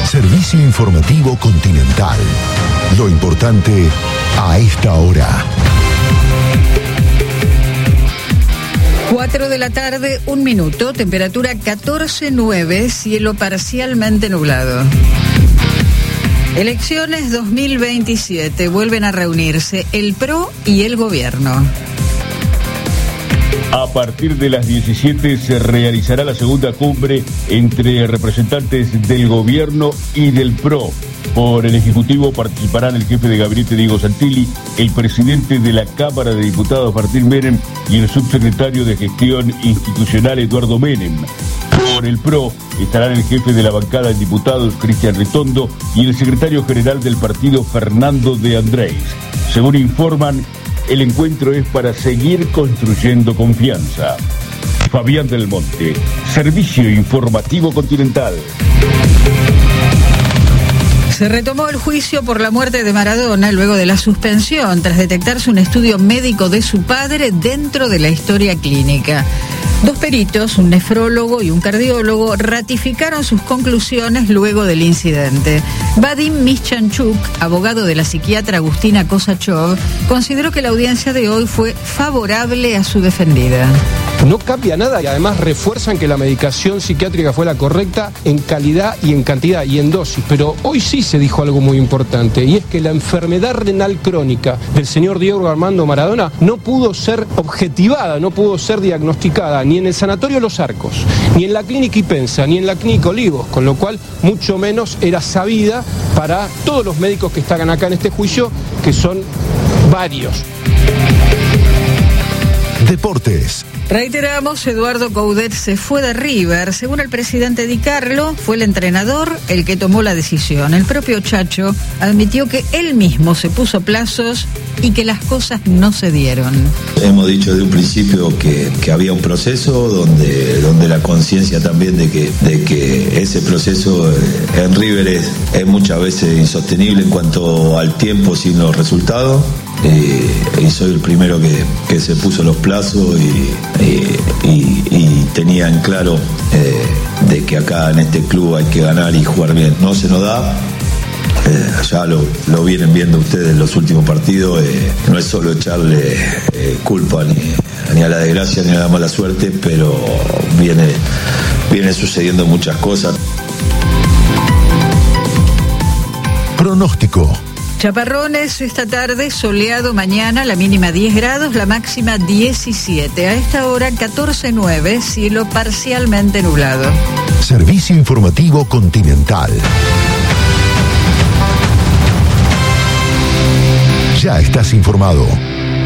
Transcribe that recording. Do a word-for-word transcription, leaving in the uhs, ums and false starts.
Servicio informativo Continental. Lo importante a esta hora. cuatro de la tarde, un minuto, temperatura catorce nueve, cielo parcialmente nublado. Elecciones dos mil veintisiete, vuelven a reunirse el P R O y el gobierno. A partir de las diecisiete se realizará la segunda cumbre entre representantes del gobierno y del P R O. Por el Ejecutivo participarán el jefe de gabinete Diego Santilli, el presidente de la Cámara de Diputados Martín Menem y el subsecretario de Gestión Institucional Eduardo Menem. Por el P R O estarán el jefe de la bancada de diputados Cristian Ritondo y el secretario general del partido Fernando de Andrés. Según informan, el encuentro es para seguir construyendo confianza. Fabián del Monte, Servicio Informativo Continental. Se retomó el juicio por la muerte de Maradona luego de la suspensión tras detectarse un estudio médico de su padre dentro de la historia clínica. Dos peritos, un nefrólogo y un cardiólogo, ratificaron sus conclusiones luego del incidente. Vadim Mischanchuk, abogado de la psiquiatra Agustina Kosachov, consideró que la audiencia de hoy fue favorable a su defendida. No cambia nada y además refuerzan que la medicación psiquiátrica fue la correcta en calidad y en cantidad y en dosis. Pero hoy sí se dijo algo muy importante y es que la enfermedad renal crónica del señor Diego Armando Maradona no pudo ser objetivada, no pudo ser diagnosticada ni en el Sanatorio Los Arcos, ni en la Clínica Ipensa, ni en la Clínica Olivos, con lo cual mucho menos era sabida para todos los médicos que están acá en este juicio, que son varios. Deportes. Reiteramos, Eduardo Coudet se fue de River. Según el presidente Di Carlo, fue el entrenador el que tomó la decisión. El propio Chacho admitió que él mismo se puso plazos y que las cosas no se dieron. Hemos dicho de un principio que, que había un proceso donde, donde la conciencia también de que, de que ese proceso en River es, es muchas veces insostenible en cuanto al tiempo sin los resultados. Eh, y soy el primero que, que se puso los plazos y, eh, y, y tenía en claro eh, de que acá en este club hay que ganar y jugar bien. No se nos da, eh, ya lo, lo vienen viendo ustedes en los últimos partidos, eh, no es solo echarle eh, culpa ni, ni a la desgracia ni a la mala suerte, pero viene, viene sucediendo muchas cosas. Pronóstico. Chaparrones esta tarde, soleado mañana, la mínima diez grados, la máxima diecisiete. A esta hora catorce nueve, cielo parcialmente nublado. Servicio Informativo Continental. Ya estás informado.